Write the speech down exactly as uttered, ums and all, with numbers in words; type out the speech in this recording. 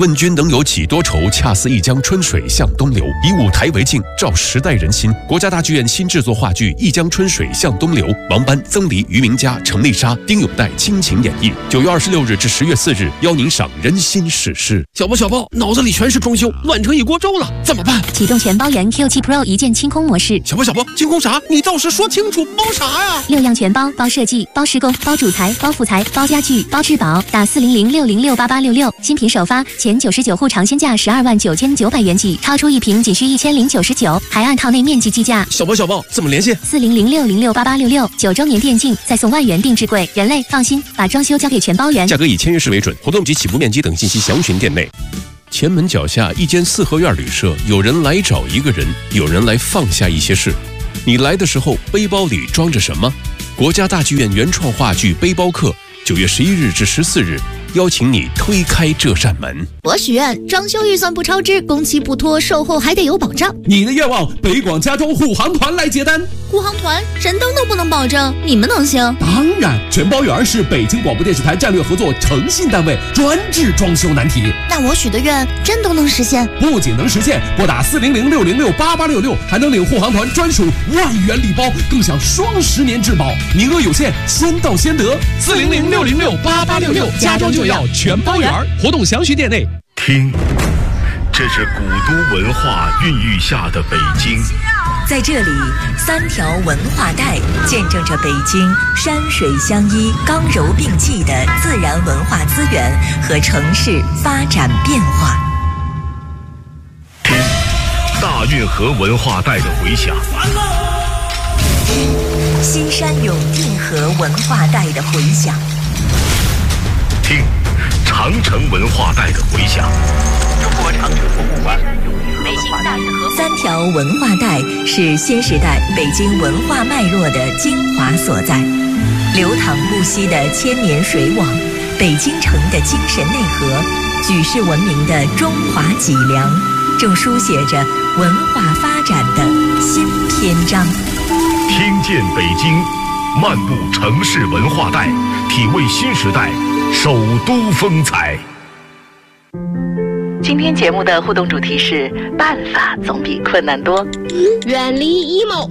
问君能有几多愁？恰似一江春水向东流。以舞台为镜，照时代人心。国家大剧院新制作话剧《一江春水向东流》，王班、曾黎、于明佳、程丽莎、丁永岱倾情演绎。九月二十六日至十月四日，邀您赏人心史诗。 小包小包，脑子里全是装修，乱成一锅粥了，怎么办？ 启动全包圆 Q 七 Pro 一键清空模式。 小包小包，清空啥？你倒是说清楚，包啥呀？ 六样全包，包设计、包施工、包主材、包副材、包家具、包质保。打四零零六零六八八六六，新品首发，前九十九户尝鲜价十二万九千九百元起，超出一瓶仅需一千零九十九，还按套内面积计价。 小包小包，怎么联系？ 四零零六零六八八六六，九周年电竞，再送万元定制柜。人类放心，把装修交给全包圆。 价格以签约式为准，活动及起步面积等信息详询店内。前门脚下一间四合院旅社，有人来找一个人，有人来放下一些事。你来的时候，背包里装着什么？国家大剧院原创话剧《背包客》，九月十一日至十四日，邀请你推开这扇门。 我许愿装修预算不超支，工期不拖，售后还得有保障。 你的愿望，北广家装护航团来接单。 护航团神灯都不能保证，你们能行？ 当然，全包圆是北京广播电视台战略合作诚信单位，专治装修难题。 那我许的愿真都能实现？ 不仅能实现，拨打四零零六零六八八六六，还能领护航团专属万元礼包，更享双十年质保，名额有限，先到先得。 四零零六零六八八六六，家装就要全包圆。活动详询店内。 听，这是古都文化孕育下的北京。 在这里，三条文化带见证着北京山水相依、刚柔并济的自然文化资源和城市发展变化。 听，大运河文化带的回响。 听，西山永定河文化带的回响。 听，长城文化带的回响。 中国长城博物馆。 三条文化带是新时代北京文化脉络的精华所在，流淌不息的千年水网，北京城的精神内核，举世闻名的中华脊梁，正书写着文化发展的新篇章。 听见北京，漫步城市文化带，体味新时代首都风采。 今天节目的互动主题是：办法总比困难多。 远离 emo，